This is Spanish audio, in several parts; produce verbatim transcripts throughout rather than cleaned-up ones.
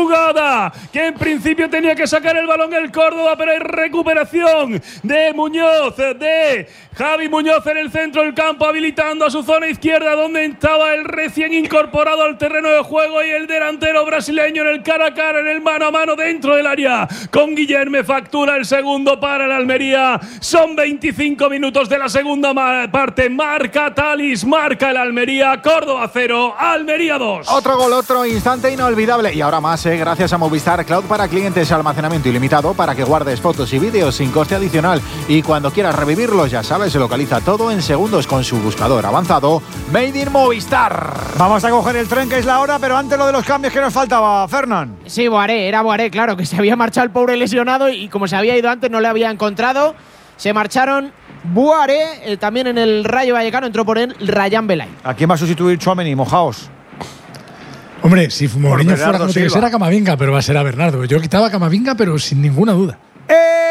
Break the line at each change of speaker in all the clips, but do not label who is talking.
jugada que en principio tenía que sacar el balón el Córdoba, pero hay recuperación de Muñoz, de Javi Muñoz en el centro del campo, habilitando a su zona izquierda donde estaba el recién incorporado al terreno de juego y el delantero brasileño en el cara a cara, en el mano a mano dentro del área con Guillerme. Factura el segundo para el Almería. Son veinticinco minutos de la segunda parte. Marca Talis, marca el Almería. Córdoba cero, Almería dos.
Otro gol, otro instante inolvidable. Y ahora más, eh, gracias a Movistar Cloud para clientes, almacenamiento ilimitado para que guardes fotos y vídeos sin coste adicional. Y cuando quieras revivirlos, ya sabes, se localiza todo en segundos con su buscador avanzado Made in Movistar.
Vamos a coger el tren, que es la hora, pero antes lo de los cambios que nos faltaba, Fernán.
Sí, Boaré, era Boaré, claro, que se había marchado el pobre lesionado y como se había ido antes no le había encontrado. Se marcharon Boaré, eh, también en el Rayo Vallecano entró por él Rayán Belay.
¿A quién va a sustituir Tchouaméni? Mojaos.
Hombre, si Mourinho fuera como tiene que ser a Camavinga, pero va a ser a Bernardo. Yo quitaba a Camavinga, pero sin ninguna duda.
¡Eh!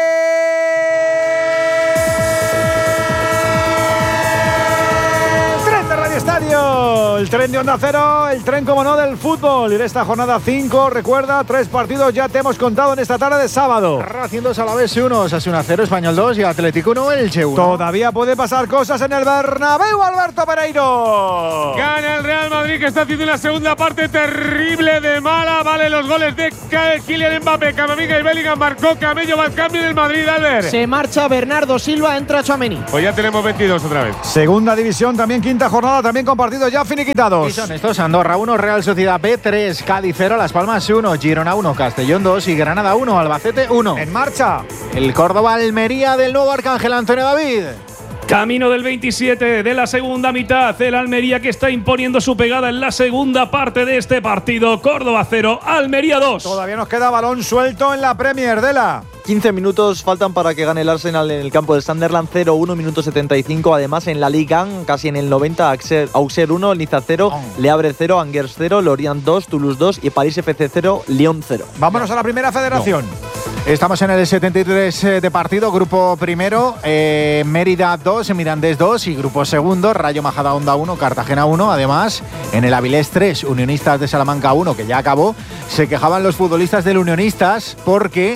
El tren de Onda Cero, el tren, como no, del fútbol. Y de esta jornada cinco, recuerda, tres partidos ya te hemos contado en esta tarde de sábado.
Racing dos, Alavés uno, Osasuna cero, Español dos y Atlético uno, Elche uno.
Todavía puede pasar cosas en el Bernabéu, Alberto Pereiro.
Gana el Real Madrid, que está haciendo una segunda parte terrible de mala. Vale, los goles de Kylian Mbappé, Camavinga y Bellingham. Marcó Camello, va al cambio del Madrid, Albert.
Se marcha Bernardo Silva, entra Tchouaméni.
Pues ya tenemos veintidós otra vez.
Segunda división, también quinta jornada, también con partidos ya finiquitados.
Y son estos: Andorra uno, Real Sociedad B tres, Cádiz cero, Las Palmas uno, Girona uno, Castellón dos y Granada uno, Albacete uno.
En marcha
el Córdoba Almería del nuevo Arcángel Antonio David.
Camino del veintisiete de la segunda mitad, el Almería que está imponiendo su pegada en la segunda parte de este partido. Córdoba cero, Almería dos.
Todavía nos queda balón suelto en la Premier, Dela.
quince minutos faltan para que gane el Arsenal en el campo del Sunderland. Cero uno, minuto setenta y cinco. Además, en la Ligue uno, casi en el noventa, Auxerre uno, Niza cero, Le Havre cero, Angers cero, Lorient dos, Toulouse dos y París F C cero, Lyon cero.
Vámonos a la primera federación.
No. Estamos en el setenta y tres de partido, grupo primero, eh, Mérida dos, Mirandés dos y grupo segundo, Rayo Majadahonda uno, Cartagena uno. Además, en el Avilés tres, Unionistas de Salamanca uno, que ya acabó. Se quejaban los futbolistas del Unionistas porque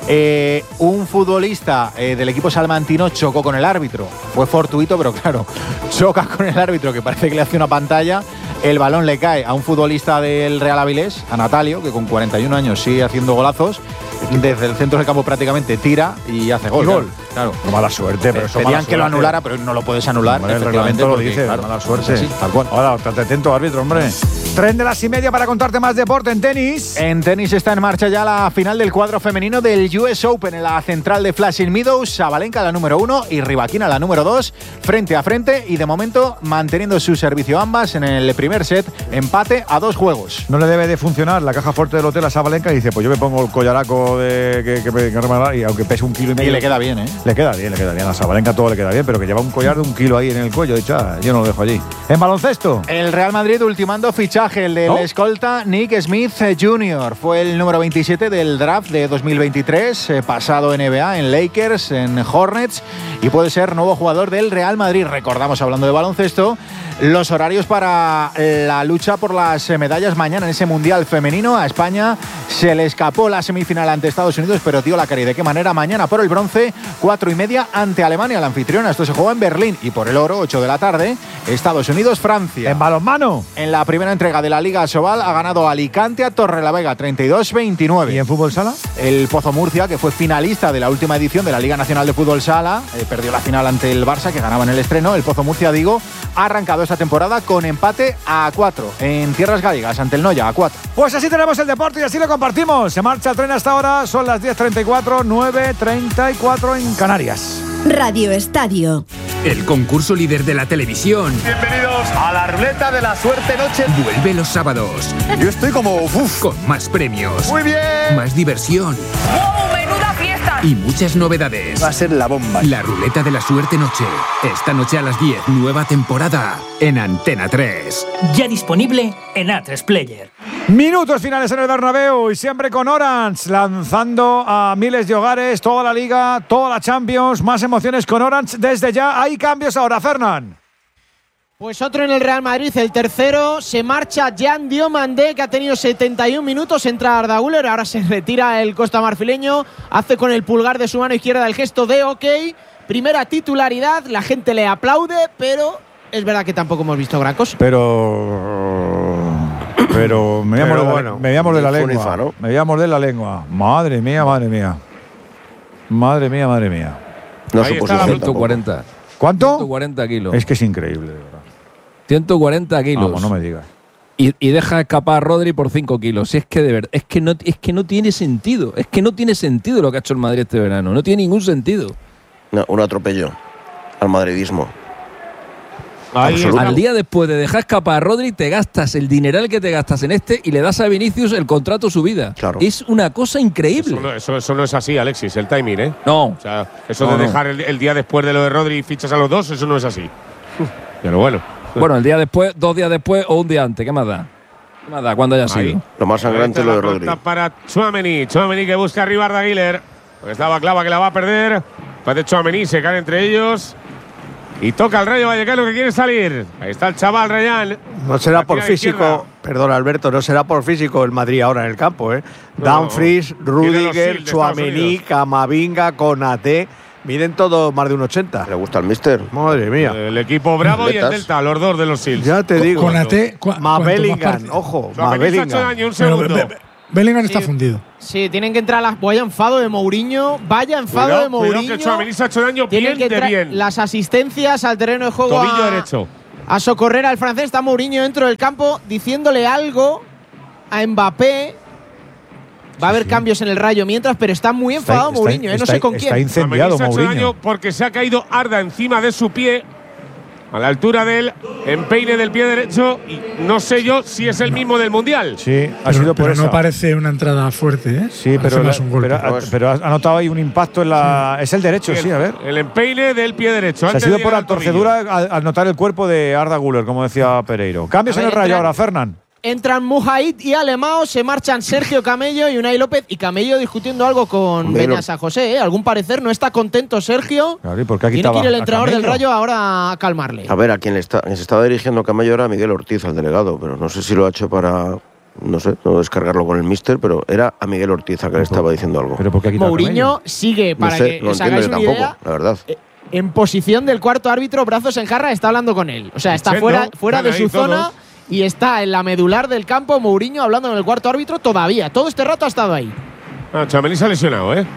eh, un futbolista eh, del equipo salmantino chocó con el árbitro. Fue fortuito, pero claro, choca con el árbitro, que parece que le hace una pantalla. El balón le cae a un futbolista del Real Avilés, a Natalio, que con cuarenta y un años sigue haciendo golazos. Desde el centro del campo prácticamente tira y hace gol.
¿Y gol?
Claro.
No, mala suerte, pero eso
Pedían
mala
que lo
suerte.
anulara, pero no lo puedes anular.
Hombre, el reglamento lo dice,
claro,
mala suerte.
Sí, tal cual.
Ahora, estate atento, árbitro, hombre. Tren de las y media para contarte más deporte en tenis.
En tenis está en marcha ya la final del cuadro femenino del U S Open en la central de Flushing Meadows. Sabalenka la número uno y Rybakina la número dos, frente a frente, y de momento manteniendo su servicio ambas en el primer set, empate a dos juegos.
No le debe de funcionar la caja fuerte del hotel a Sabalenka y dice, pues yo me pongo el collaraco de que, que, que, que y aunque pese un kilo y medio.
Y le queda bien, ¿eh?
Le queda bien, le queda bien. A Sabalenka todo le queda bien, pero que lleva un collar de un kilo ahí en el cuello. Dicho, ah, yo no lo dejo allí. En baloncesto,
el Real Madrid ultimando fichaje, el del ¿no? escolta Nick Smith junior Fue el número veintisiete del draft de dos mil veintitrés, eh, pasado en N B A, en Lakers, en Hornets, y puede ser nuevo jugador del Real Madrid. Recordamos, hablando de baloncesto, los horarios para la lucha por las medallas mañana en ese Mundial Femenino. A España se le escapó la semifinal ante Estados Unidos, pero dio la cara. ¿Y de qué manera? Mañana por el bronce, cuatro y media ante Alemania, la anfitriona. Esto se juega en Berlín. Y por el oro, ocho de la tarde, Estados Unidos-Francia.
En balonmano,
en la primera entrega de la Liga Sobal ha ganado Alicante a Torrelavega treinta y dos veintinueve.
¿Y en fútbol sala?
El Pozo Murcia, que fue finalista de la última edición de la Liga Nacional de Fútbol Sala, eh, perdió la final ante el Barça, que ganaba en el estreno. El Pozo Murcia, digo, ha arrancado esta temporada con empate a cuatro en tierras gallegas ante el Noya a cuatro.
Pues así tenemos el deporte y así lo compartimos. Se marcha el tren hasta ahora, son las diez treinta y cuatro, nueve treinta y cuatro en Canarias.
Radio Estadio.
El concurso líder de la televisión.
Bienvenidos a la ruleta de la suerte noche.
Vuelve los sábados.
Yo estoy como uf.
Con más premios.
Muy bien.
Más diversión.
¡Wow! ¡Menuda fiesta!
Y muchas novedades.
Va a ser la bomba.
La ruleta de la suerte noche. Esta noche a las diez, nueva temporada en Antena tres.
Ya disponible en A tres Player.
Minutos finales en el Bernabéu y siempre con Orange, lanzando a miles de hogares toda la Liga, toda la Champions, más emociones con Orange desde ya. Hay cambios ahora, Fernán.
Pues otro en el Real Madrid, el tercero, se marcha Jan Diomandé, que ha tenido setenta y un minutos, entra Arda Güler, ahora se retira el costamarfileño, hace con el pulgar de su mano izquierda el gesto de ok, primera titularidad, la gente le aplaude, pero es verdad que tampoco hemos visto gran cosa.
Pero… Pero me voy a morder bueno, la, la lengua, Funifa, ¿no? Me voy a morder la lengua. Madre mía, madre mía. Madre mía, madre mía.
No supuso ciento cuarenta.
¿Cuánto?
ciento cuarenta kilos.
Es que es increíble, de verdad.
ciento cuarenta kilos.
Vamos, no me digas.
Y, y deja escapar a Rodri por cinco kilos. Si es que de verdad, es que no, es que no tiene sentido. Es que no tiene sentido lo que ha hecho el Madrid este verano. No tiene ningún sentido.
No, un atropello al madridismo.
Al día después de dejar escapar a Rodri, te gastas el dineral que te gastas en este y le das a Vinicius el contrato subida.
Claro.
Es una cosa increíble.
Eso no, eso, eso no es así, Alexis, el timing, ¿eh?
No.
O sea, eso
no,
de
no.
dejar el, el día después de lo de Rodri y fichas a los dos, eso no es así. Pero bueno.
Bueno, el día después, dos días después o un día antes, ¿qué más da? ¿Qué más da? ¿Cuándo haya sido?
Ahí. Lo más sangrante es lo de Rodri.
Para Tchouaméni, Tchouaméni que busca arriba a Arda Güler. Porque estaba clava que la va a perder. Parece Tchouaméni, se cae entre ellos. Y toca el Rayo Vallecano que quiere salir. Ahí está el chaval Rayán.
No será por físico, perdón Alberto, no será por físico el Madrid ahora en el campo, ¿eh? No, Dumfries, Rudiger, Tchouaméni, Camavinga, Konaté, miden todos más de un ochenta.
¿Le gusta el míster?
Madre mía.
El equipo Bravo y el Delta, los dos de los Sils.
Ya te digo.
Konaté,
más Bellingham, ojo, más Bellingham.
Un segundo.
Bellingham está
sí,
fundido.
Sí, tienen que entrar las… Vaya enfado de Mourinho. Vaya enfado
cuidado,
de Mourinho.
Cuidado que Tchouaméni se ha hecho daño
tienen
bien
que
de bien.
Las asistencias al terreno de juego
Tobillo
a,
derecho.
a socorrer al francés. Está Mourinho dentro del campo diciéndole algo a Mbappé. Va a haber sí, cambios en el Rayo mientras, pero está muy enfadado
está,
Mourinho,
está,
¿eh? no
está,
sé con
está
quién.
Está incendiado
se ha hecho
Mourinho.
daño porque se ha caído Arda encima de su pie. A la altura del empeine del pie derecho. Y no sé yo si es el mismo del Mundial.
Sí, ha
pero,
sido por
pero
eso.
no parece una entrada fuerte, ¿eh?
Sí, pero, la, un pero, ha, pero ha notado ahí un impacto en la… Sí. Es el derecho, sí, sí, a ver.
El empeine del pie derecho.
Se ha sido por la torcedura al, al notar el cuerpo de Arda Güler, como decía Pereiro. Cambios ver, en el Rayo ahora, Fernán.
Entran Mujahid y Alemão, se marchan Sergio Camello y Unai López. Y Camello discutiendo algo con Beña San José, ¿eh? Algún parecer no está contento Sergio.
Claro, ¿y por qué
Tiene que ir el entrenador del Rayo ahora a calmarle.
A ver, a quien, le está, quien se estaba dirigiendo Camello era Miguel Ortiz, al delegado, pero no sé si lo ha hecho para… No sé, no descargarlo con el míster, pero era a Miguel Ortiz a que le estaba diciendo algo.
¿Pero por qué
Mourinho sigue, para
no sé,
que
no
os hagáis una
tampoco,
idea,
la verdad.
Eh, en posición del cuarto árbitro, brazos en jarra, está hablando con él. O sea, está
Echendo,
fuera, fuera de su
todos.
zona y está en la medular del campo Mourinho hablando con el cuarto árbitro todavía. Todo este rato ha estado ahí.
Ah, Tchouaméni se ha lesionado, ¿eh?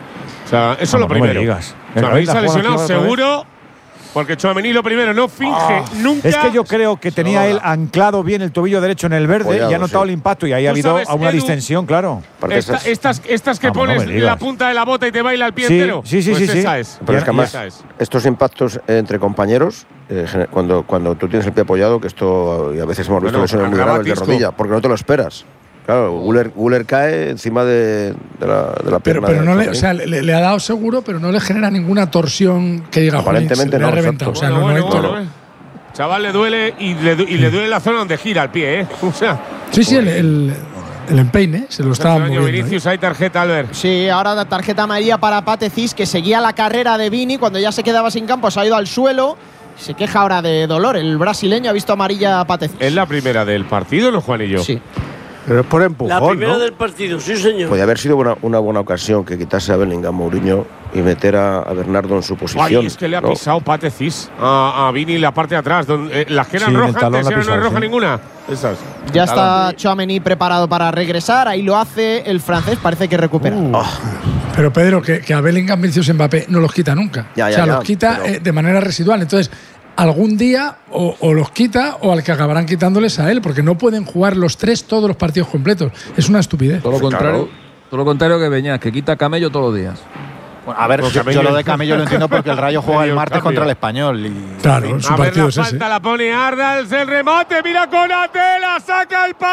O sea, eso es lo primero.
No me digas.
Tchouaméni se ha lesionado seguro. Porque Tchouaméni lo primero no finge oh, nunca.
Es que yo creo que tenía él anclado bien el tobillo derecho en el verde Apoyado, y ha notado sí. el impacto y ahí ha habido
sabes,
una
Edu,
distensión, claro.
Esta, estas, estas que
Vamos,
pones
no
la punta de la bota y te baila el pie
sí,
entero.
Sí, sí,
pues
sí.
esa
sí.
es.
Pero es que además, es. estos impactos entre compañeros, eh, cuando, cuando tú tienes el pie apoyado, que esto y a veces hemos visto bueno, lesiones muy graves de rodilla, porque no te lo esperas. Claro, Güler, Güler cae encima de, de, la, de la pierna.
Pero, pero
de
no le, o sea, le, le ha dado seguro, pero no le genera ninguna torsión que diga
aparentemente
no,
le
ha reventado. O sea,
bueno,
no,
bueno,
no
bueno, bueno. Chaval, le duele y le, y le duele la zona donde gira el pie, ¿eh? O sea,
sí, sí, el, el, el empeine se lo estaba moviendo.
Vinicius, hay tarjeta, Albert.
Sí, ahora la tarjeta amarilla para Pate Cis, que seguía la carrera de Vini. Cuando ya se quedaba sin campo, se ha ido al suelo. Se queja ahora de dolor. El brasileño ha visto amarilla a Pate Cis.
Es la primera del partido, ¿no, Juanillo?
Sí.
Pero es por empujón,
La primera
¿no?
del partido, sí, señor.
Podría haber sido una, una buena ocasión que quitase a Bellingham Mourinho y meter a, a Bernardo en su posición.
Ay, es que le ha
¿no?
pisado Pate Cis a, a Vini la parte de atrás. Donde, eh, las que eran
sí,
rojas, antes
la
no
pisado,
es roja
sí.
ninguna. Esas.
Ya está Tchouaméni preparado para regresar. Ahí lo hace el francés, parece que recupera.
Uh. Oh. Pero Pedro, que, que a Bellingham, Vinicius, Mbappé no los quita nunca.
Ya, ya,
o sea,
ya,
los quita
pero…
eh, de manera residual. Entonces, algún día o, o los quita o al que acabarán quitándoles a él, porque no pueden jugar los tres todos los partidos completos. Es una estupidez.
Todo lo contrario, todo lo contrario que Beñat, que quita Camello todos los días.
Bueno, a ver, yo, yo lo de Camello lo entiendo porque el Rayo juega el martes contra el Español. Y,
claro, su
a
partido
ver, la
es
falta
ese.
la pone Ardals, el remate, mira Konaté, la saca el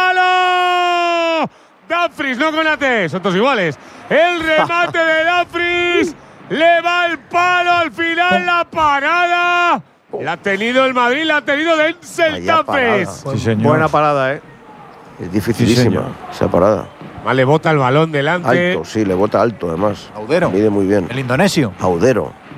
palo. Dumfries, no Konaté, son todos iguales. El remate de Dumfries, le va el palo al final, la parada. La ha tenido el Madrid, la ha tenido Denzel Dumfries.
Sí, señor.
Buena parada, ¿eh?
Es dificilísima
sí,
esa parada.
Vale, le bota el balón delante.
Alto, sí, le bota alto además.
Audero.
Mide muy bien.
El indonesio.
Audero.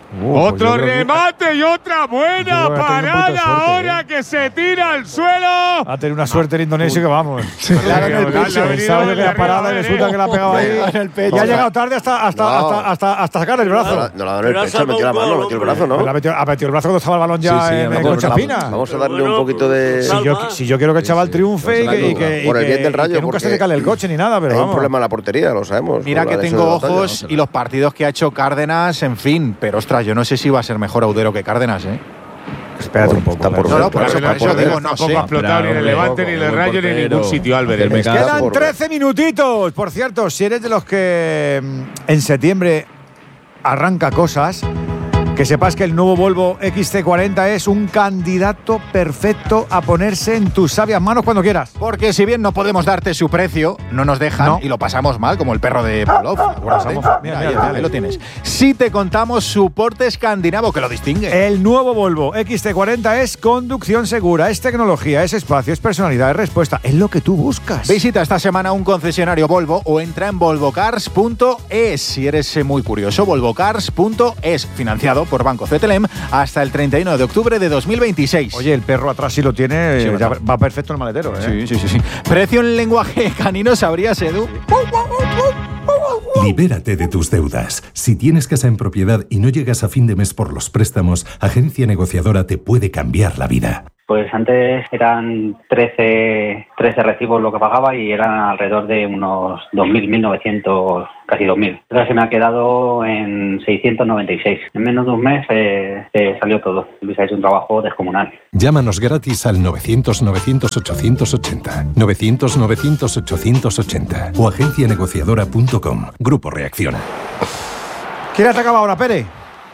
Uh, Otro pues remate que... y otra buena parada suerte, ahora eh. que se tira al suelo.
Ha tenido una suerte el indonesio que vamos.
Sí. Claro, en el pecho.
Pensaba que la parada y resulta que la ha pegado ahí en el pecho. Y ha llegado tarde hasta, hasta, no. hasta, hasta, hasta sacar el brazo.
No, no la ha dado en el pecho, metió la mano, metió el brazo, ¿no?
Ha metido, ha metido el brazo cuando estaba el balón ya sí, sí, en, en Conchapina.
Vamos a darle un poquito de…
Si yo, si yo quiero que el chaval triunfe y que, y que,
por el bien del Rayo,
que nunca se le cale el coche ni nada, pero
hay
vamos.
un problema en la portería, lo sabemos.
Mira que tengo ojos y los partidos que ha hecho Cárdenas, en fin, pero ostras, yo no sé si va a ser mejor Audero que Cárdenas, ¿eh?
Espérate un poco.
Por
no, no, por eso, por eso digo, no sé.
Tampoco ha explotado ni en el Levante, ni en el Rayo, ni en ningún sitio, Álvarez.
Quedan trece minutitos. Por cierto, si eres de los que en septiembre arranca cosas, que sepas que el nuevo Volvo X C cuarenta es un candidato perfecto a ponerse en tus sabias manos cuando quieras.
Porque si bien no podemos darte su precio, no nos dejan no. y lo pasamos mal, como el perro de Pavlov. Mira, mira, mira, mira, ahí lo tienes. Si te contamos su porte escandinavo que lo distingue.
El nuevo Volvo X C cuarenta es conducción segura, es tecnología, es espacio, es personalidad, es respuesta, es lo que tú buscas.
Visita esta semana un concesionario Volvo o entra en volvo cars punto es si eres muy curioso. volvo cars punto es, financiado por Banco C T L M hasta el treinta y uno de octubre de dos mil veintiséis.
Oye, el perro atrás sí lo tiene, sí, ya va perfecto el maletero, ¿eh?
Sí, sí, sí, sí. Precio en lenguaje canino, ¿sabrías, Edu?
Libérate de tus deudas. Si tienes casa en propiedad y no llegas a fin de mes por los préstamos, Agencia Negociadora te puede cambiar la vida.
Pues antes eran trece, trece recibos lo que pagaba y eran alrededor de unos dos mil, mil novecientos, casi dos mil. Ahora se me ha quedado en seiscientos noventa y seis. En menos de un mes eh, eh, salió todo. Luis ha hecho un trabajo descomunal.
Llámanos gratis al novecientos, novecientos, ochocientos ochenta. novecientos, novecientos, ochocientos ochenta. O agencia negociadora punto com. Grupo Reacciona.
¿Quién atacaba ahora, Pérez?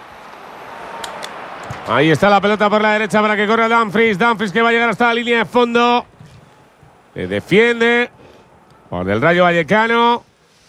Ahí está la pelota por la derecha para que corra Dumfries. Dumfries que va a llegar hasta la línea de fondo. Se defiende por el Rayo Vallecano.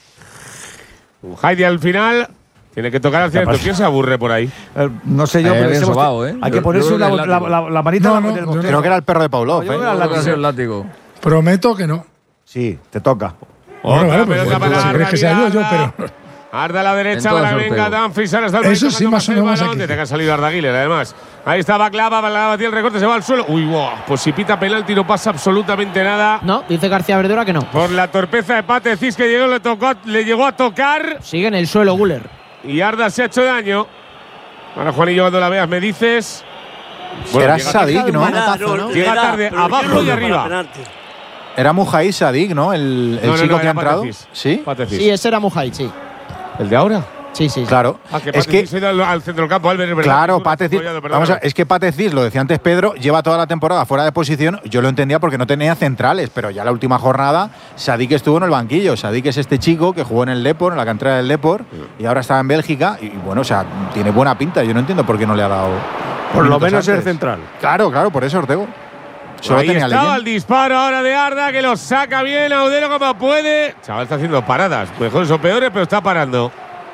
Un Heidi al final. Tiene que tocar al centro. ¿Quién se aburre por ahí?
Eh, no sé yo,
eh,
pero
sobao, ¿eh?
hay que ponerse la, la, la, la manita.
No, no,
del
no,
creo que era el perro de Pavlov.
No, yo creo que el látigo.
Prometo que no.
Sí, te toca.
Bueno, vale, pues, pues, pues, si quieres que sea yo, yo, pero…
Arda a la derecha, para venga Dumfries, ahora está el
Eso sí, más o menos aquí.
Te ha salido Arda Güler, además. Ahí está Baclava, Baclava tiene el recorte, se va al suelo. Uy, wow, pues si pita penalti no pasa absolutamente nada.
No, dice García Verdura que no.
Por la torpeza de Pate Cis que llegó, le, tocó, le llegó a tocar.
Sigue en el suelo Güler.
Y Arda se ha hecho daño. Ahora, Juanillo, cuando la veas me dices…
Bueno, era Sadik, ¿no?
Manotazo, ¿no? Llega tarde, abajo y arriba.
Era Mujahid Sadik, ¿no? El, el no, no, chico no, que ha entrado.
¿Sí?
Patecis.
Sí, ese era Mujahid, sí.
¿El de ahora?
Sí, sí.
Claro.
Ah, que
es que
se ha ido al, al centro del campo, Álvarez, ¿verdad?
Claro, Patecis. Vamos a, es que Patecis, lo decía antes Pedro, lleva toda la temporada fuera de posición. Yo lo entendía porque no tenía centrales, pero ya la última jornada Sadik estuvo en el banquillo. Sadik es este chico que jugó en el Depor, en la cantera del Depor, y ahora está en Bélgica. Y bueno, o sea, tiene buena pinta. Yo no entiendo por qué no le ha dado.
Por lo menos es central.
Claro, claro, por eso Ortego.
Solo Ahí tenía estaba el disparo ahora de Arda, que lo saca bien Audero como puede. Chaval está haciendo paradas, mejores o peores, pero está parando.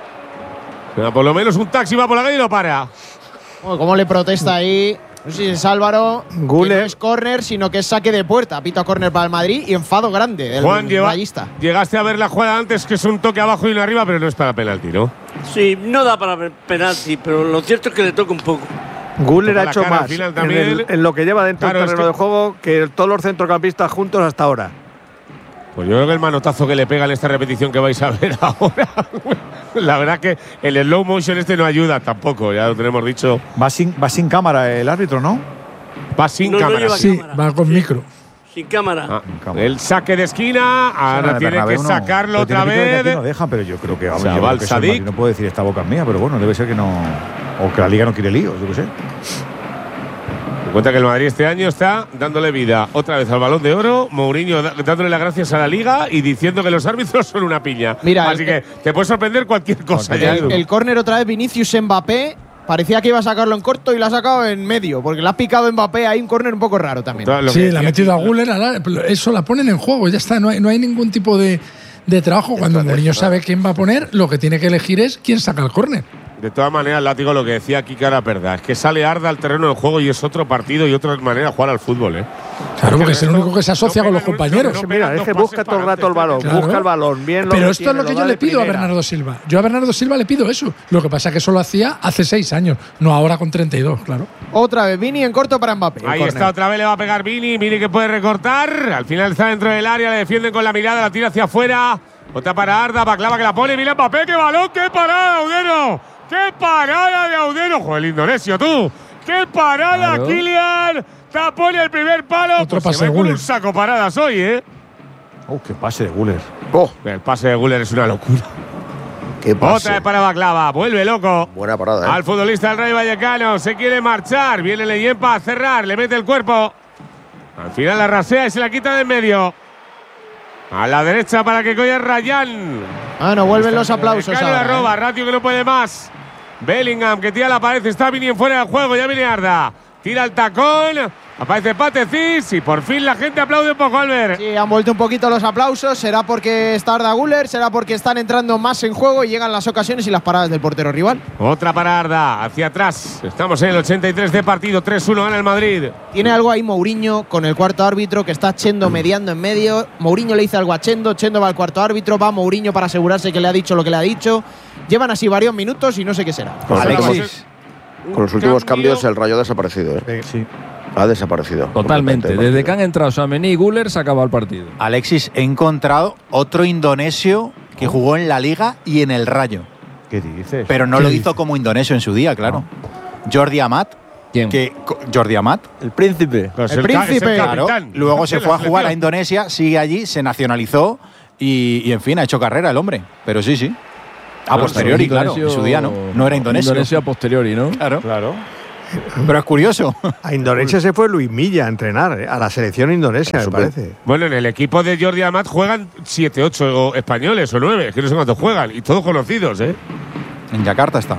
Pero por lo menos un taxi va por la calle y lo para.
Oh, ¿cómo le protesta ahí? No sé si es Álvaro. Güler. No es córner, sino que es saque de puerta. Pito córner para el Madrid y enfado grande del
Juan, lleva,
rayista.
Llegaste a ver la jugada antes, que es un toque abajo y uno arriba, pero no es para penalti, ¿no?
Sí, no da para penalti, pero lo cierto es que le toca un poco.
Güler ha hecho más en, el, en lo que lleva dentro claro, del terreno es que de juego que todos los centrocampistas juntos hasta ahora.
Pues yo creo que el manotazo que le pega en esta repetición que vais a ver ahora, la verdad que el slow motion este no ayuda tampoco, ya lo tenemos dicho.
Va sin, va sin cámara el árbitro, ¿no?
Va sin
no,
cámara.
No
sí,
cámara.
va con
sí.
micro.
Sin cámara.
Ah, cámara. El saque de esquina, ahora tiene Bernabéu, que sacarlo
no.
otra
tiene
vez.
Que no dejan, pero yo creo que
vamos, o sea, va el Sadik.
No puedo decir esta boca mía, pero bueno, debe ser que no. O que la liga no quiere líos, yo qué sé.
Me cuenta que el Madrid este año está dándole vida otra vez al Balón de Oro, Mourinho dándole las gracias a la Liga y diciendo que los árbitros son una piña.
Mira,
así
el,
que te puede sorprender cualquier cosa.
El,
ya,
el, el córner otra vez Vinicius Mbappé. Parecía que iba a sacarlo en corto y lo ha sacado en medio, porque le ha picado Mbappé ahí un córner un poco raro también.
Sí, la ha metido a Güler, eso la ponen en juego, ya está, no hay, no hay ningún tipo de, de trabajo. Cuando Mourinho sabe quién va a poner, lo que tiene que elegir es quién saca el córner.
De todas maneras, Látigo, lo que decía aquí que era verdad, es que sale Arda al terreno del juego y es otro partido y otra manera de jugar al fútbol, ¿eh?
Claro, porque es el único que se asocia con los compañeros.
No, no, mira, es que busca todo el rato el balón,
Claro.
busca el balón, bien lo
Pero esto
retiene,
es lo que
lo
yo
da
le
de
pido a
primera.
Bernardo Silva. Yo a Bernardo Silva le pido eso. Lo que pasa es que eso lo hacía hace seis años, no ahora con treinta y dos, claro.
Otra vez, Vini en corto para Mbappé.
Ahí está, otra vez le va a pegar Vini. Vini que puede recortar. Al final está dentro del área, le defienden con la mirada, la tira hacia afuera. Otra para Arda, Baklava que la pone. Mira Mbappé, qué balón, qué parada, Audero. ¡Qué parada de Audero! ¡Joder, el indonesio, tú! ¡Qué parada,
Claro.
Kylian! Tapón el primer palo.
Otro
Pues
pase
se
de
va con
Güler.
un saco paradas hoy, ¿eh?
Oh, qué pase de Güler.
Oh,
El pase de Güler es una locura.
qué pase.
Otra vez para Baklava. Vuelve loco.
Buena parada, ¿eh?
Al futbolista del Rayo Vallecano. Se quiere marchar. Viene Leyempa a cerrar. Le mete el cuerpo. Al final la rasea y se la quita de en medio. A la derecha para que coja Rayán.
Ah, no, vuelven los aplausos
Cale la
ahora,
roba.
¿eh?
Ratio que no puede más. Bellingham que tira la pared. Está Vini en fuera del juego. Ya viene Arda. Tira el tacón. Aparece Patecis y por fin la gente aplaude un poco, Albert.
Sí, han vuelto un poquito los aplausos. Será porque está Arda Güler, será porque están entrando más en juego y llegan las ocasiones y las paradas del portero rival.
Otra para Arda. Hacia atrás. Estamos en el ochenta y tres de partido. tres uno gana el Madrid.
Tiene algo ahí Mourinho con el cuarto árbitro que está Chendo mediando en medio. Mourinho le dice algo a Chendo, Chendo va al cuarto árbitro, va Mourinho para asegurarse que le ha dicho lo que le ha dicho. Llevan así varios minutos y no sé qué será.
Con los
Alexis.
últimos, con los últimos
cambio.
cambios, el Rayo ha desaparecido, ¿eh?
Sí.
Ha desaparecido.
Totalmente.
completamente.
Desde que han entrado Tchouaméni y Güler se ha acabado el partido.
Alexis, he encontrado otro indonesio que jugó en la Liga y en el Rayo.
¿Qué dices?
Pero no
¿Qué
lo
dices?
hizo como indonesio en su día, claro. Jordi Amat.
¿Quién?
Que, co- Jordi Amat.
El príncipe.
Pues
El
el ca- es
príncipe.
Claro.
capitán.
Luego se
De la
fue a jugar a
selección.
Indonesia, sigue allí, se nacionalizó y, y, en fin, ha hecho carrera el hombre. Pero sí, sí. A
Claro,
posteriori,
pero
claro. En su día no. No era indonesio.
Indonesio a posteriori, ¿no?
Claro.
Claro.
Pero es curioso.
A Indonesia se fue Luis Milla a entrenar, ¿eh? A la selección indonesia, me
Súper.
parece.
Bueno, en el equipo de Jordi Amat juegan siete, ocho españoles o nueve, que no sé cuántos juegan, y todos conocidos, ¿eh?
En Yakarta está.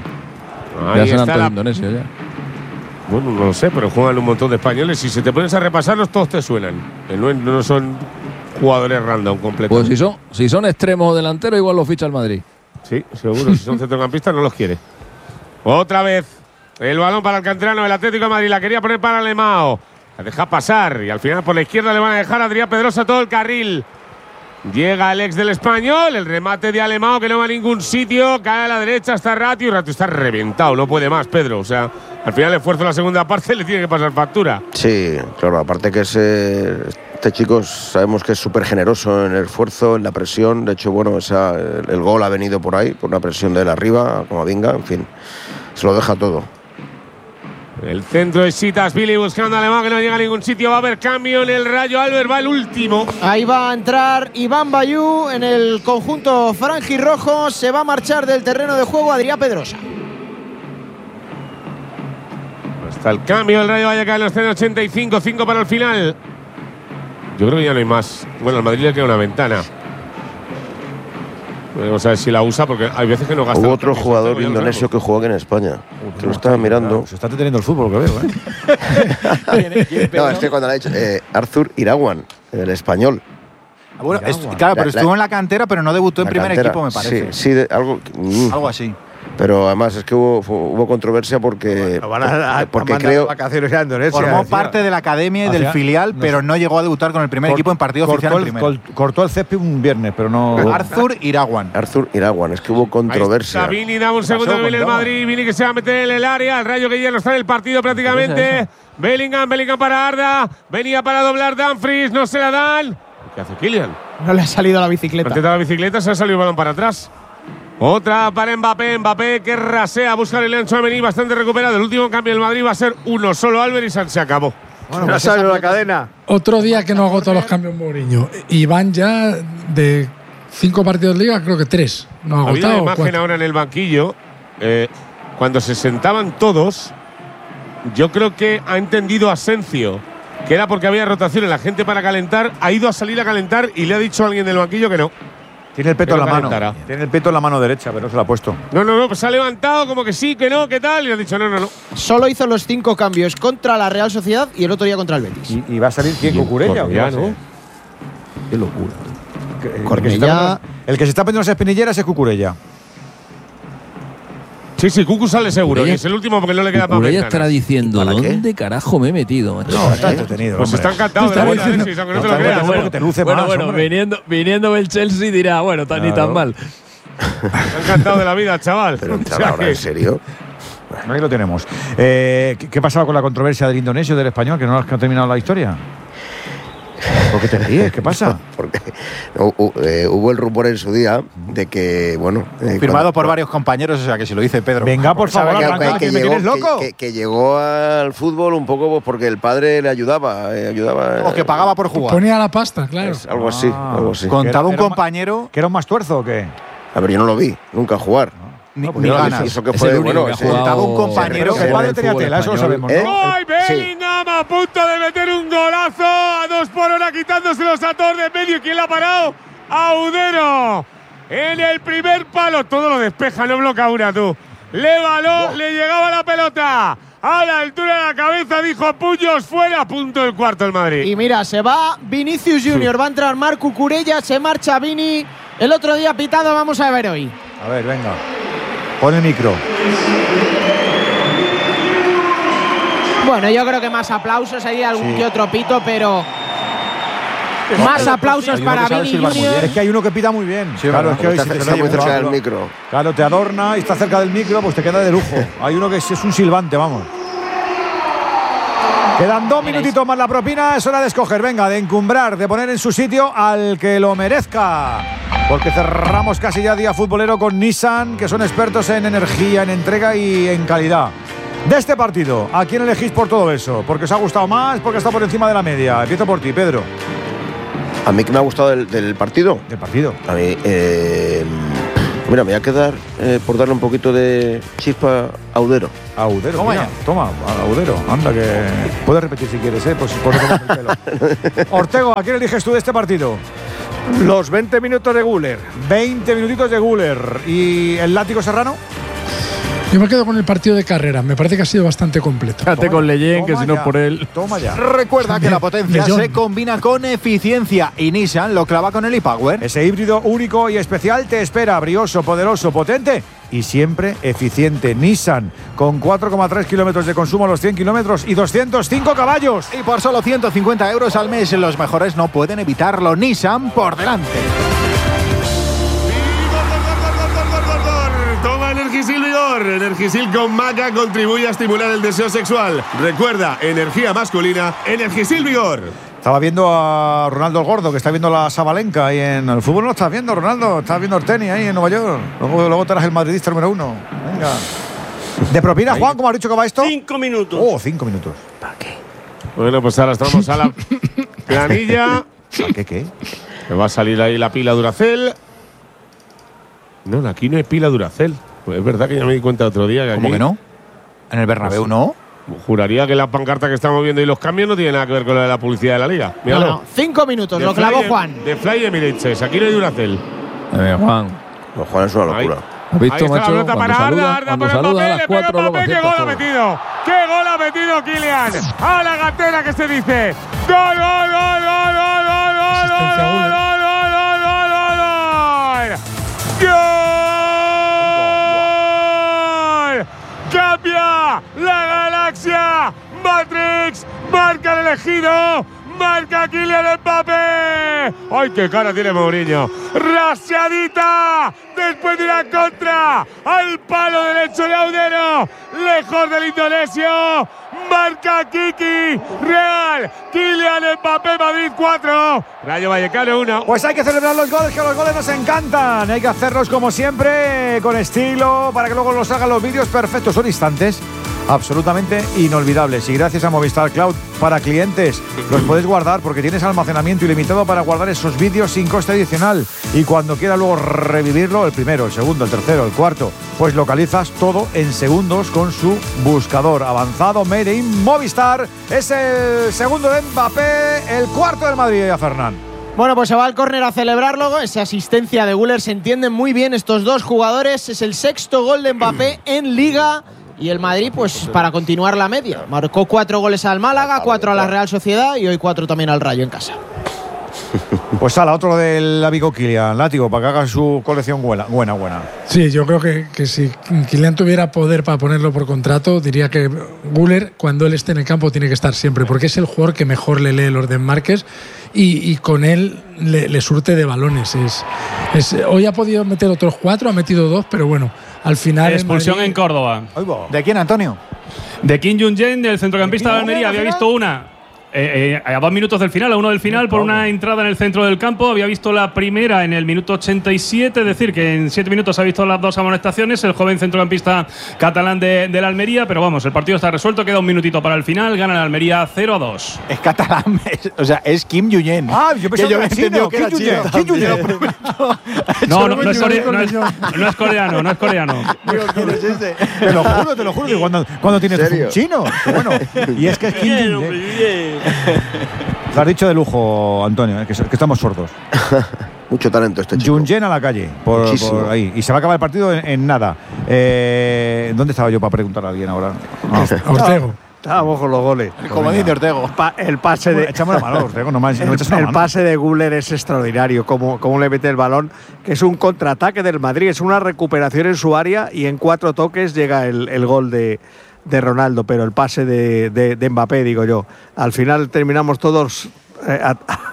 Ya
Ahí
serán
está
todos
la…
indonesios ya.
Bueno, no lo sé, pero juegan un montón de españoles. Si se te pones a repasarlos, todos te suenan. Que No, no son jugadores random completos.
Pues si son, si son extremos o delanteros, igual los ficha el Madrid.
Sí, seguro. Si son centrocampistas, no los quiere. Otra vez. El balón para el canterano del Atlético de Madrid. La quería poner para Alemao. La deja pasar. Y al final por la izquierda le van a dejar a Adrián Pedrosa todo el carril. Llega el ex del Español. El remate de Alemao que no va a ningún sitio. Cae a la derecha. Está Ratio. Y Ratio está reventado. No puede más, Pedro. O sea, al final el esfuerzo de la segunda parte le tiene que pasar factura.
Sí, claro, aparte que es, eh, este chico sabemos que es súper generoso en el esfuerzo, en la presión. De hecho, bueno, esa, el, el gol ha venido por ahí, por una presión de él arriba, como venga, en fin, se lo deja todo.
El centro de Sitas Billy buscando a Alemán que no llega a ningún sitio. Va a haber cambio en el Rayo. Albert va el último.
Ahí va a entrar Iván Bayú en el conjunto franjirrojo. Se va a marchar del terreno de juego Adrián Pedrosa.
Hasta el cambio del Rayo Vallecano está en ochenta y cinco, cinco para el final. Yo creo que ya no hay más. Bueno, al Madrid le queda una ventana. Vamos a ver si la usa porque hay veces que no gasta.
Hubo otro jugador indonesio que jugó aquí en España, que lo estaba mirando.
Se está deteniendo el fútbol, lo que veo, ¿eh?
No, es que cuando le ha dicho eh, Arthur Irawan, el español.
Bueno, es- claro, pero
La-
estuvo
la-
en la cantera, pero no debutó en
la
primer
cantera.
equipo, me parece.
Sí, sí, de- algo, mm.
Algo así.
Pero además es que hubo, fu- hubo controversia porque,
Lo van a, a-
porque
a mandar
creo…
vacaciones a Indonesia.
Formó
decía.
parte de la academia y del
Hacia-
filial,
no
pero
sé.
no llegó a debutar con el primer
Cort-
equipo en partido
cortó
oficial en
el-
primera.
col- cortó el césped un viernes, pero no.
Arthur Irawan.
Arthur Irawan, es que hubo controversia.
Ahí está Vini, dame un segundo que viene el Madrid. Vini que se va a meter en el área. El Rayo que ya no está en el partido prácticamente. Bellingham, Bellingham para Arda. Venía para doblar Dumfries, no se la dan. ¿Qué hace Kylian?
No le ha salido la bicicleta.
Antes de la bicicleta se ha salido el balón para atrás. Otra para Mbappé. Mbappé que rasea, busca a Lilian Tchouaméni, bastante recuperado. El último cambio del Madrid va a ser uno solo. Albert y se acabó.
Bueno, ya salió la cadena.
Otro día que no agotó los cambios Mourinho. Y van ya de cinco partidos de liga, creo que tres. No ha
Ha habido una
agotado.
imagen
cuatro.
ahora en el banquillo. eh, cuando se sentaban todos, yo creo que ha entendido Asencio que era porque había rotación en la gente para calentar. Ha ido a salir a calentar y le ha dicho a alguien del banquillo que no.
Tiene el peto
Que
en
no
la mano.
calentara.
Tiene el peto en la mano derecha, pero no se lo ha puesto.
No, no, no, pues se ha levantado como que sí, que no, que tal. Y ha dicho no, no, no.
Solo hizo los cinco cambios contra la Real Sociedad y el otro día contra el Betis.
¿Y, y va a salir quién? ¿Cucurella? o qué va a
Cornellá,
ser?
¿no?
Qué locura.
Que- El que, se
Cornellá.
está poniendo, el que se está poniendo las espinilleras es Cucurella.
Sí, sí, Cucu sale seguro.
Cucurella-
Y es el último porque no le queda
Cucurella
papel.
estará diciendo, ¿dónde carajo me he metido, macho?
No, está entretenido.
Pues
hombre.
está encantado de la
Está
buena,
diciendo-
Alexis, aunque no
No,
te lo
está
creas.
bueno, porque te luce
bueno,
más,
bueno,
hombre.
viniendo, viniendo del Chelsea dirá, bueno, tan ni
Claro.
tan mal.
Está encantado de la vida, chaval.
Pero
O
entrar
sea
ahora,
que-
¿en serio?
Bueno, ahí lo tenemos. Eh, ¿qué, ¿Qué pasaba con la controversia del indonesio y del español? ¿Que no has terminado la historia? ¿Por qué te ríes? ¿Qué pasa?
Porque hu- hu- eh, hubo el rumor en su día de que, bueno… eh,
Firmado
cuando-
por varios compañeros, o sea que si lo dice Pedro.
Venga, por favor,
que,
arranca, que, me
llegó,
tienes loco.
que- que- que llegó al fútbol un poco pues, porque el padre le ayudaba. eh, ayudaba
O que pagaba por jugar.
Ponía la pasta, claro.
es algo así,
Ah,
algo así.
Contaba un
Era- era
compañero,
¿Que era un más tuerzo o qué?
A ver, yo no lo vi nunca jugar.
ni,
No, pues
ni
yo lo
ganas.
Y eso que
Es
fue,
el único
bueno,
que ha
ese-
jugado-
Contaba un compañero
Pero que el padre tenía tela, eso lo sabemos,
¿Eh?
¿no?
¡Ay,
Sí.
Bellingham a punto de meter un golazo! A dos por hora quitándoselos a todos de medio. ¿Y quién la ha parado? Audero. En el primer palo. Todo lo despeja, no bloquea una, tú. Le baló, le llegaba la pelota. A la altura de la cabeza, dijo puños fuera. Punto el cuarto el Madrid.
Y mira, se va Vinicius Junior, va a entrar Marc Cucurella, se marcha Vini. El otro día pitado, vamos a ver hoy.
A ver, venga. Pon el micro.
Bueno, yo creo que más aplausos, hay algún
Sí.
que otro pito, pero más aplausos
Hay uno
para
que sabe
Vini
silbar muy
Junior.
Es que hay uno que pita muy bien.
Sí,
claro,
verdad,
es que hoy
Está,
si te
está muy
oye,
cerca
claro,
del micro.
Claro, te adorna y está cerca del micro, pues te queda de lujo. Hay uno que es, es un silbante, vamos. Quedan dos minutitos más la propina, es hora de escoger, venga, de encumbrar, de poner en su sitio al que lo merezca. Porque cerramos casi ya día futbolero con Nissan, que son expertos en energía, en entrega y en calidad. De este partido, ¿a quién elegís por todo eso? ¿Porque os ha gustado más? ¿Porque está por encima de la media? Empiezo por ti, Pedro.
A mí que me ha gustado del, del partido.
Del partido.
A mí, eh, mira, me voy a quedar eh, por darle un poquito de chispa a Audero.
Audero,
Toma
mira,
ya.
toma, Audero, anda que… Puedes repetir si quieres, ¿eh? Pues por eso el pelo. Ortego, ¿a quién eliges tú de este partido?
Los veinte minutos de Guller.
veinte minutitos de Guller. ¿Y el látigo Serrano?
Yo me quedo con el partido de carrera. Me parece que ha sido bastante completo.
Quédate con Leyen, que
Toma
si no
ya,
por él.
Toma ya.
Recuerda que la potencia
Millón.
se combina con eficiencia y Nissan lo clava con el e-Power.
Ese híbrido único y especial te espera, brioso, poderoso, potente y siempre eficiente. Nissan, con cuatro coma tres kilómetros de consumo a los cien kilómetros y doscientos cinco caballos.
Y por solo ciento cincuenta euros al mes, los mejores no pueden evitarlo. Nissan por delante.
Toma Energisil Vigor. Energisil con maca contribuye a estimular el deseo sexual. Recuerda, energía masculina, Energisil Vigor.
Estaba viendo a Ronaldo el Gordo, que está viendo la Sabalenka ahí en el fútbol. No lo estás viendo, Ronaldo. Estás viendo el tenis ahí en Nueva York. Luego, luego te harás el madridista número uno. Venga. De propina, Juan, ¿cómo has dicho que va esto?
Cinco minutos.
Oh, cinco minutos.
Bueno, pues ahora estamos a la planilla.
¿Para qué qué?
Me va a salir ahí la pila Duracell. No, aquí no hay pila Duracell. Pues es verdad que ya me di cuenta otro día que
¿Cómo
aquí-
que no? En el Bernabéu no.
Juraría que la pancarta que estamos viendo y los cambios no tienen nada que ver con la de la publicidad de la liga.
No,
Míralo.
no, cinco minutos,
De
lo clavó
Fly-
Juan.
De Fly Emirates. Aquí no hay Duracell.
Eh, Juan.
Los Juan es una locura.
¿Has visto,
Ahí está
macho?
la pelota
Cuando
para
saluda,
Arda, Arda
cuando
para
saluda a
Mbappé,
las
le pega
cuatro, luego
Mbappé, qué
acierta
gol ha
todo.
metido. ¡Qué gol ha metido Kylian! A la gatera que se dice. ¡Gol, gol, gol, gol, gol, gol, gol,
Asistencia a
gol,
Guller.
gol, gol, gol, gol, gol! ¡Gol! ¡Cambia la galaxia! ¡Matrix! ¡Marca el elegido! ¡Marca Kylian Mbappé! ¡Ay, qué cara tiene Mourinho! ¡Rasiadita! Después de una contra al palo derecho de Audero, lejos del indonesio. Marca Kiki, Real, Kylian Mbappé, Madrid cuatro, Rayo Vallecano uno.
Pues hay que celebrar los goles, que los goles nos encantan. Hay que hacerlos como siempre, con estilo, para que luego los hagan los vídeos perfectos. Son instantes absolutamente inolvidables. Y gracias a Movistar Cloud para clientes, los puedes guardar porque tienes almacenamiento ilimitado para guardar esos vídeos sin coste adicional. Y cuando quieras luego revivirlo, el primero, el segundo, el tercero, el cuarto, pues localizas todo en segundos con su buscador avanzado Made in Movistar. Es el segundo de Mbappé, el cuarto del Madrid, a Fernán.
Bueno, pues se va al córner a celebrarlo. Esa asistencia de Guller, se entienden muy bien estos dos jugadores. Es el sexto gol de Mbappé en Liga. Y el Madrid, pues para continuar la media. Marcó cuatro goles al Málaga, cuatro a la Real Sociedad y hoy cuatro también al Rayo en casa.
Pues a la otro del amigo Kylian, látigo, para que haga su colección buena, buena, buena.
Sí, yo creo que, que si Kylian tuviera poder para ponerlo por contrato, diría que Güler, cuando él esté en el campo, tiene que estar siempre, porque es el jugador que mejor le lee los desmarques y, y con él le, le surte de balones. Es, es, hoy ha podido meter otros cuatro, ha metido dos, pero bueno, al final.
Expulsión
Madrid,
en Córdoba.
¿De quién, Antonio?
De Kim Jung-jae, del centrocampista de Almería. Había visto una. Eh, eh, a dos minutos del final, a uno del final, por una entrada en el centro del campo. Había visto la primera en el minuto ochenta y siete, es decir, que en siete minutos ha visto las dos amonestaciones, el joven centrocampista catalán de, de la Almería. Pero vamos, el partido está resuelto, queda un minutito para el final, gana la Almería cero a dos.
Es catalán, es, o sea, es Kim Jung-jae.
Ah, yo pensaba que, que,
yo que era chino.
Kim Jung-jae.
No, no, no, es coreano, no, es, no es coreano, no es coreano.
Digo, ¿quién es ese?
Te lo juro, te lo juro, que cuando, cuando tienes un chino. Bueno, y es que es Kim Jung-jae. Lo has dicho de lujo, Antonio, eh, que, que estamos sordos.
Mucho talento este chico.
Jung-jae a la calle, por, por ahí. Y se va a acabar el partido en, en nada. Eh, ¿Dónde estaba yo para preguntar a alguien ahora?
Ah, Ortego.
Estábamos con los goles.
El comodín de Ortego.
Pa, el pase de.
Echamos la mano, Ortego, nomás.
El,
no echas una
el
mano.
pase de Güler es extraordinario. Cómo, cómo le mete el balón, que es un contraataque del Madrid. Es una recuperación en su área y en cuatro toques llega el, el gol de. de Ronaldo, pero el pase de, de, de Mbappé, digo yo. Al final terminamos todos eh,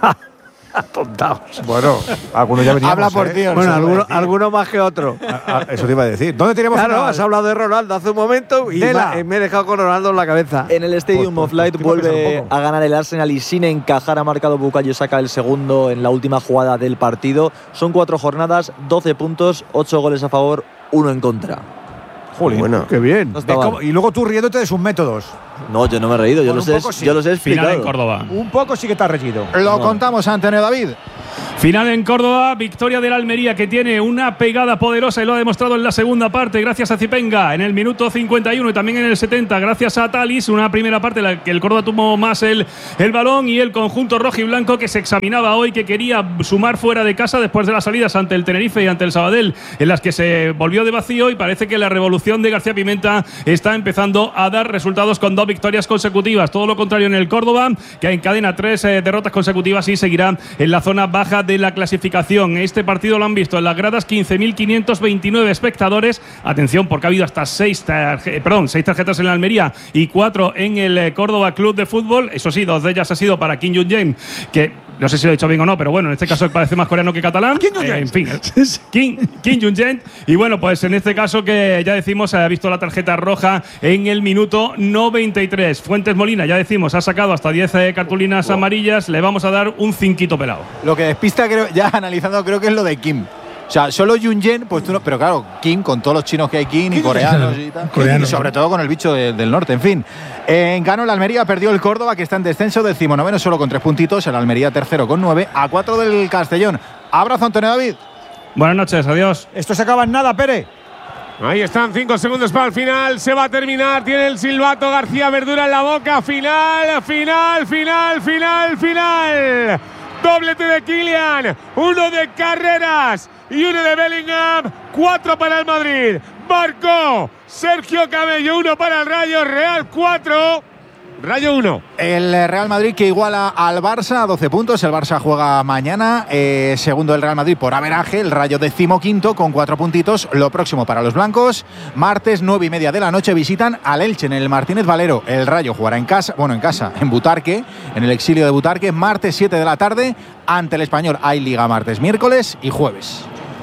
atontados.
Bueno, algunos ya veníamos.
Habla por
¿eh?
Dios.
Bueno, alguno, alguno más que otro.
Ah, eso te iba a decir. ¿Dónde teníamos
Claro,
una-
has hablado de Ronaldo hace un momento y
Dela.
ma- me he dejado con Ronaldo en la cabeza.
En el Stadium
Pues,
of
pues,
Light
tengo que pensar
vuelve
un poco.
a ganar el Arsenal y sin encajar ha marcado Bukayo Saka el segundo en la última jugada del partido. Son cuatro jornadas, doce puntos, ocho goles a favor, uno en contra.
Jolín,
Bueno.
qué bien.
No está
Es
mal.
como- y luego tú riéndote de sus métodos.
No, yo no me he reído, yo,
Bueno,
los
un
he,
poco sí.
yo los he
Final
explicado.
en Córdoba.
Un poco sí que te has reñido.
Lo contamos, Antonio David.
Final en Córdoba, victoria del Almería, que tiene una pegada poderosa y lo ha demostrado en la segunda parte gracias a Zipenga en el minuto cincuenta y uno y también en el setenta gracias a Talis. Una primera parte en la que el Córdoba tuvo más el, el balón y el conjunto rojo y blanco que se examinaba hoy, que quería sumar fuera de casa después de las salidas ante el Tenerife y ante el Sabadell, en las que se volvió de vacío, y parece que la revolución de García Pimenta está empezando a dar resultados con dos victorias consecutivas. Todo lo contrario en el Córdoba, que encadena tres eh, derrotas consecutivas y seguirá en la zona baja de la clasificación. Este partido lo han visto en las gradas quince mil quinientos veintinueve espectadores. Atención, porque ha habido hasta seis, tarje- perdón, seis tarjetas en la Almería y cuatro en el eh, Córdoba Club de Fútbol. Eso sí, dos de ellas ha sido para Kim Jung-jae, que no sé si lo he dicho bien o no, pero bueno, en este caso parece más coreano que catalán. Eh, en fin, Kim, Kim Jung-jae. Y bueno, pues en este caso que ya decimos, ha visto la tarjeta roja en el minuto noventa y tres. Fuentes Molina, ya decimos, ha sacado hasta diez eh, cartulinas amarillas. Le vamos a dar un cinquito pelado.
Lo que despista, creo, ya analizando, creo que es lo de Kim. O sea, solo Jung-jae, pues tú no, pero claro, Kim con todos los chinos que hay Kim y coreanos y tal.
Coreano.
Y sobre todo con el bicho de- del norte, en fin. En ganó el Almería, perdió el Córdoba, que está en descenso, decimonoveno solo con tres puntitos, el Almería tercero con nueve, a cuatro del Castellón. Abrazo, Antonio David.
Buenas noches, adiós.
Esto se acaba en nada, Pere.
Ahí están, cinco segundos para el final. Se va a terminar. Tiene el silbato García Verdura en la boca. Final, final, final, final, final. Doblete de Kylian. Uno de Carreras y uno de Bellingham. Cuatro para el Madrid. Marcó Sergio Cabello. Uno para el Rayo. Real cuatro. Rayo uno.
El Real Madrid que iguala al Barça a doce puntos. El Barça juega mañana. Eh, segundo el Real Madrid por averaje. El Rayo decimoquinto con cuatro puntitos. Lo próximo para los blancos. Martes nueve y media de la noche visitan al Elche en el Martínez Valero. El Rayo jugará en casa, bueno, en casa, en Butarque, en el exilio de Butarque. Martes siete de la tarde ante el Español. Hay liga martes, miércoles y jueves.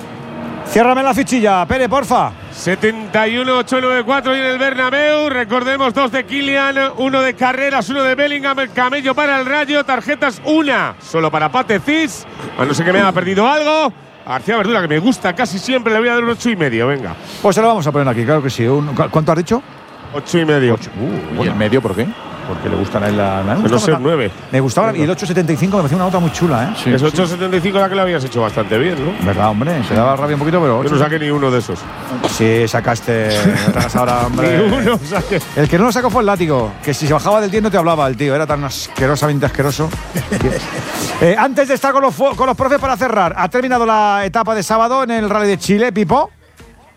Ciérrame la fichilla, Pere, porfa.
setenta y uno, ocho noventa y cuatro y en el Bernabéu. Recordemos, dos de Kylian, uno de Carreras, uno de Bellingham, el camello para el Rayo. Tarjetas una solo para Pate Cis, a no ser que me haya perdido algo. García Verdura, que me gusta casi siempre, le voy a dar un ocho y medio, venga.
Pues se lo vamos a poner aquí, claro que sí. Un- ¿Cuánto has dicho?
Ocho y medio.
Uh,
¿Y el medio por qué?
Porque le gustan a él la. Me
No
gustaba-
sé, nueve.
Me gustaba. Y el ocho setenta y cinco me parecía una nota muy chula, ¿eh?
Es ocho setenta y cinco la que le habías hecho bastante bien, ¿no?
¿Verdad, hombre? Se daba rabia un poquito, pero.
Yo no saqué ni uno de esos.
Sí, sacaste. Tragas ahora, hombre.
Ni uno saqué.
El que no lo sacó fue el látigo. Que si se bajaba del diez no te hablaba el tío. Era tan asquerosamente asqueroso. eh, antes de estar con los, fu- con los profes para cerrar, ha terminado la etapa de sábado en el Rally de Chile, Pipo.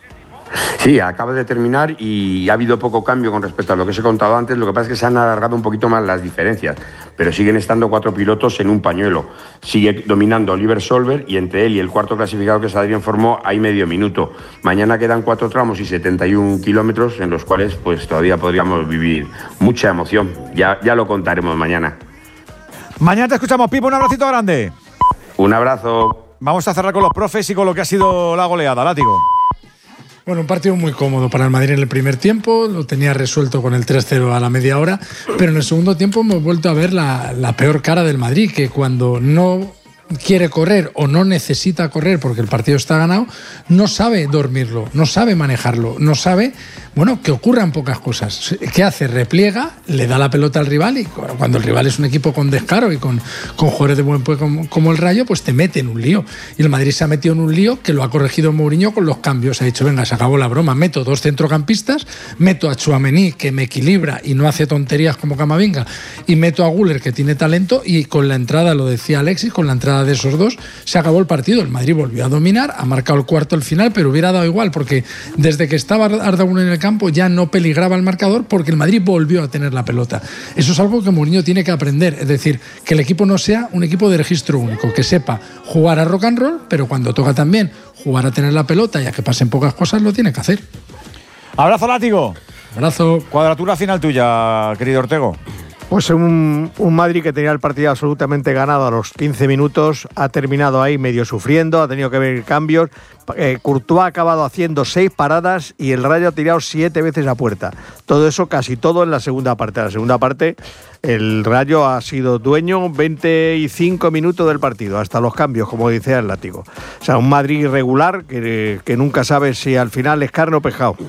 Sí, acaba de terminar y ha habido poco cambio con respecto a lo que os he contado antes. Lo que pasa es que se han alargado un poquito más las diferencias, pero siguen estando cuatro pilotos en un pañuelo. Sigue dominando Oliver Solberg y entre él y el cuarto clasificado, que es Adrián Formó, hay medio minuto. Mañana quedan cuatro tramos y setenta y un kilómetros en los cuales pues todavía podríamos vivir mucha emoción. Ya, ya lo contaremos mañana.
Mañana te escuchamos, Pipo. Un abracito grande.
Un abrazo.
Vamos a cerrar con los profes y con lo que ha sido la goleada. Látigo.
Bueno, un partido muy cómodo para el Madrid en el primer tiempo, lo tenía resuelto con el tres cero a la media hora, pero en el segundo tiempo hemos vuelto a ver la, la peor cara del Madrid, que cuando no quiere correr o no necesita correr porque el partido está ganado, no sabe dormirlo, no sabe manejarlo, no sabe, bueno, que ocurran pocas cosas. ¿Qué hace? Repliega, le da la pelota al rival y cuando el rival es un equipo con descaro y con, con jugadores de buen pie como, como el Rayo, pues te mete en un lío. Y el Madrid se ha metido en un lío que lo ha corregido Mourinho con los cambios. Ha dicho, venga, se acabó la broma, meto dos centrocampistas, meto a Tchouaméni, que me equilibra y no hace tonterías como Camavinga, y meto a Güler, que tiene talento, y con la entrada, lo decía Alexis, con la entrada de esos dos, se acabó el partido. El Madrid volvió a dominar, ha marcado el cuarto al final, pero hubiera dado igual, porque desde que estaba Arda Güler en el campo ya no peligraba el marcador, porque el Madrid volvió a tener la pelota. Eso es algo que Mourinho tiene que aprender, es decir, que el equipo no sea un equipo de registro único, que sepa jugar a rock and roll, pero cuando toca también jugar a tener la pelota y a que pasen pocas cosas, lo tiene que hacer.
Abrazo, Látigo.
Abrazo.
Cuadratura final tuya, querido Ortego.
Pues un, un Madrid que tenía el partido absolutamente ganado a los quince minutos, ha terminado ahí medio sufriendo, ha tenido que ver cambios. Eh, Courtois ha acabado haciendo seis paradas y el Rayo ha tirado siete veces a puerta. Todo eso, casi todo en la segunda parte. En la segunda parte, el Rayo ha sido dueño veinticinco minutos del partido, hasta los cambios, como dice el Látigo. O sea, un Madrid irregular que, que nunca sabe si al final es carne o pescado.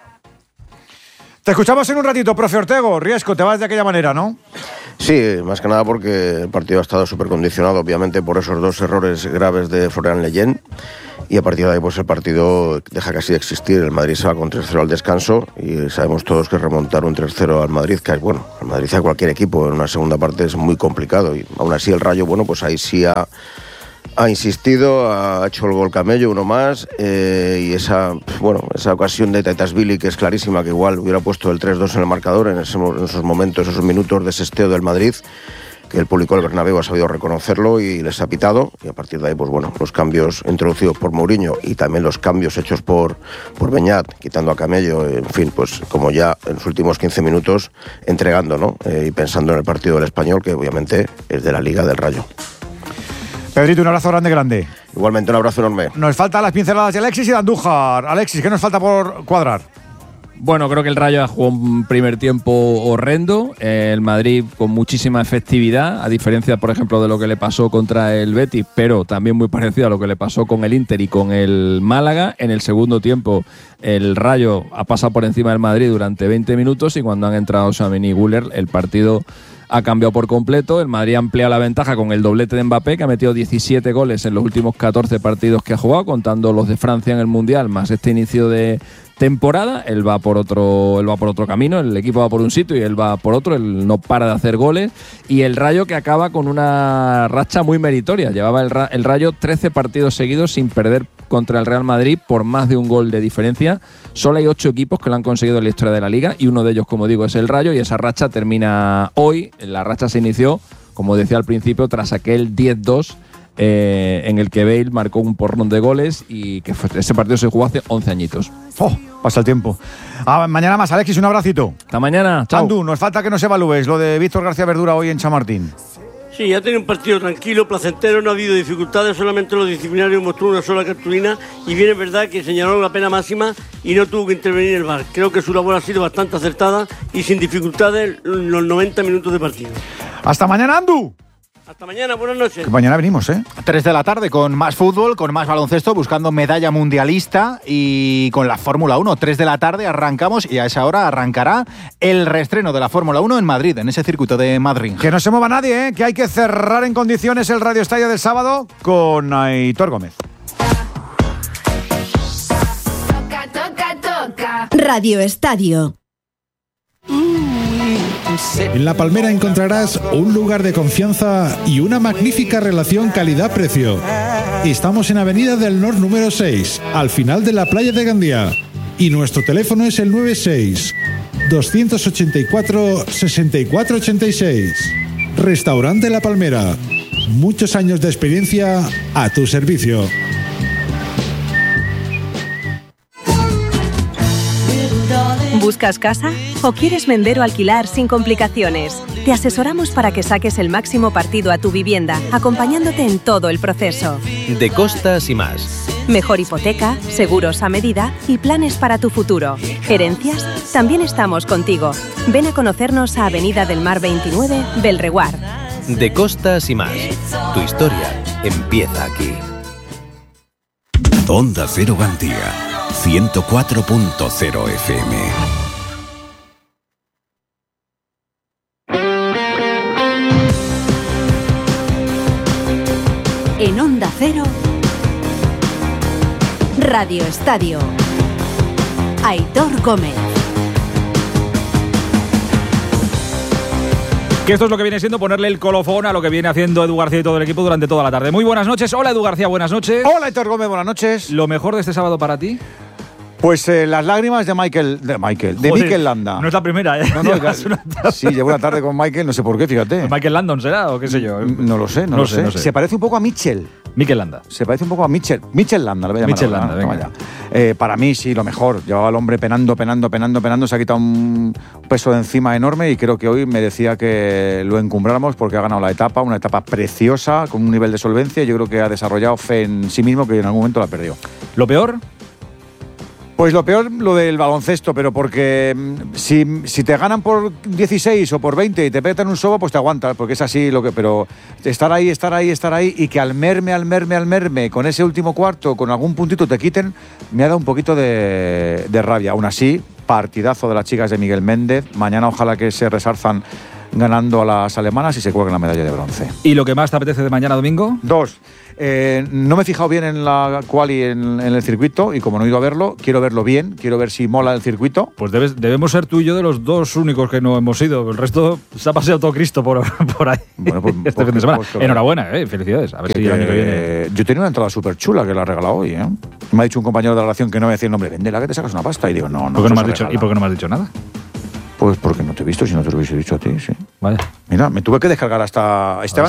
Te escuchamos en un ratito, profe Ortego. Riesco, te vas de aquella manera, ¿no?
Sí, más que nada porque el partido ha estado súper condicionado, obviamente, por esos dos errores graves de Florian Leyen. Y a partir de ahí, pues el partido deja casi de existir. El Madrid se va con tres cero al descanso y sabemos todos que remontar un tres cero al Madrid, que es bueno, al Madrid a cualquier equipo en una segunda parte es muy complicado. Y aún así el Rayo, bueno, pues ahí sí ha... Ha insistido, ha hecho el gol Camello, uno más, eh, y esa bueno esa ocasión de Tatasvili, que es clarísima, que igual hubiera puesto el tres dos en el marcador en, ese, en esos momentos, esos minutos de sesteo del Madrid, que el público del Bernabéu ha sabido reconocerlo y les ha pitado, y a partir de ahí, pues bueno, los cambios introducidos por Mourinho y también los cambios hechos por, por Beñat, quitando a Camello, en fin, pues como ya en los últimos quince minutos entregando, ¿no? Eh, y pensando en el partido del Español, que obviamente es de la Liga del Rayo.
Pedrito, un abrazo grande, grande.
Igualmente, un abrazo enorme.
Nos faltan las pinceladas de Alexis y de Andújar. Alexis, ¿qué nos falta por cuadrar?
Bueno, creo que el Rayo ha jugado un primer tiempo horrendo. El Madrid con muchísima efectividad, a diferencia, por ejemplo, de lo que le pasó contra el Betis, pero también muy parecido a lo que le pasó con el Inter y con el Málaga. En el segundo tiempo, el Rayo ha pasado por encima del Madrid durante veinte minutos y cuando han entrado Tchouaméni y Güler, el partido ha cambiado por completo. El Madrid ha ampliado la ventaja con el doblete de Mbappé, que ha metido diecisiete goles en los últimos catorce partidos que ha jugado, contando los de Francia en el Mundial, más este inicio de temporada. Él va por otro, él va por otro camino, el equipo va por un sitio y él va por otro, él no para de hacer goles. Y el Rayo, que acaba con una racha muy meritoria. Llevaba el, el Rayo trece partidos seguidos sin perder contra el Real Madrid por más de un gol de diferencia. Solo hay ocho equipos que lo han conseguido en la historia de la Liga y uno de ellos, como digo, es el Rayo, y esa racha termina hoy. La racha se inició, como decía al principio, tras aquel diez dos eh, en el que Bale marcó un porrón de goles y que fue, ese partido se jugó hace once añitos.
Oh, pasa el tiempo. Ah, mañana más, Alexis, un abracito.
Hasta mañana, chao.
Andu, nos falta que nos evalúes lo de Víctor García Verdura hoy en Chamartín.
Sí, ha tenido un partido tranquilo, placentero, no ha habido dificultades, solamente los disciplinarios mostró una sola cartulina y bien es verdad que señaló la pena máxima y no tuvo que intervenir el V A R. Creo que su labor ha sido bastante acertada y sin dificultades los noventa minutos de partido.
Hasta mañana, Andu.
Hasta mañana, buenas noches.
Que mañana venimos, ¿eh?
tres de la tarde con más fútbol, con más baloncesto, buscando medalla mundialista y con la Fórmula uno. tres de la tarde arrancamos y a esa hora arrancará el reestreno de la Fórmula uno en Madrid, en ese circuito de Madrid.
Que no se mueva nadie, ¿eh? Que hay que cerrar en condiciones el Radio Estadio del sábado con Aitor Gómez.
Toca, toca, toca. Radio Estadio.
En La Palmera encontrarás un lugar de confianza y una magnífica relación calidad-precio. Estamos en Avenida del Nor número seis, al final de la playa de Gandía. y nuestro teléfono es el noventa y seis, doscientos ochenta y cuatro, sesenta y cuatro ochenta y seis. Restaurante La Palmera. Muchos años de experiencia a tu servicio.
¿Buscas casa? ¿O quieres vender o alquilar sin complicaciones? Te asesoramos para que saques el máximo partido a tu vivienda, acompañándote en todo el proceso.
De Costas y más.
Mejor hipoteca, seguros a medida y planes para tu futuro. ¿Herencias? También estamos contigo. Ven a conocernos a Avenida del Mar veintinueve, Belreguard.
De Costas y más. Tu historia empieza aquí.
Onda Cero Gandía, ciento cuatro punto cero F M.
En Onda Cero, Radio Estadio. Aitor Gómez.
Que esto es lo que viene siendo ponerle el colofón a lo que viene haciendo Edu García y todo el equipo durante toda la tarde. Muy buenas noches. Hola Edu García, buenas noches.
Hola Aitor Gómez, buenas noches.
¿Lo mejor de este sábado para ti?
Pues eh, las lágrimas de Michael, de Michael, de
Joder,
Mikel Landa.
No es la primera, ¿eh?
No, no, una sí, llevo una tarde con Michael, no sé por qué, fíjate.
¿Michael Landon será o qué sé yo?
No lo sé, no,
no
lo
sé,
sé.
no sé.
Se parece un poco a Michel.
Mikel Landa.
Se parece un poco a Michel. Michel Landa, lo voy a llamar.
Michel
ahora,
Landa,
¿no?
venga.
Eh, para mí, sí, lo mejor. Llevaba al hombre penando, penando, penando, penando. Se ha quitado un peso de encima enorme y creo que hoy merecía que lo encumbráramos porque ha ganado la etapa, una etapa preciosa, con un nivel de solvencia. Yo creo que ha desarrollado fe en sí mismo que en algún momento la perdió.
¿Lo peor?
Pues lo peor, lo del baloncesto, pero porque si, si te ganan por dieciséis o por veinte y te petan un sobo, pues te aguantas, porque es así lo que. Pero estar ahí, estar ahí, estar ahí y que al merme, al merme, al merme, con ese último cuarto, con algún puntito te quiten, me ha dado un poquito de, de rabia. Aún así, partidazo de las chicas de Miguel Méndez. Mañana ojalá que se resarzan ganando a las alemanas y se cuelguen la medalla de bronce.
¿Y lo que más te apetece de mañana domingo?
Dos. Eh, no me he fijado bien en la quali en, en el circuito y como no he ido a verlo, quiero verlo bien, quiero ver si mola el circuito.
Pues debes, debemos ser tú y yo de los dos únicos que no hemos ido. El resto se ha paseado todo Cristo por, por ahí
bueno, pues,
este fin de semana.
Pues,
Enhorabuena, eh, felicidades. A ver
que,
si el año que viene.
Yo tenía una entrada súper chula que la he regalado hoy. ¿eh? Me ha dicho un compañero de la relación que no me decía el nombre, véndela que te sacas una pasta. Y digo, no, no.
¿Por qué no me has dicho, ¿Y por qué no me has dicho nada?
Pues porque no te he visto, si no te lo hubiese dicho a ti, sí.
Vale.
Mira, me tuve que descargar hasta Esteban.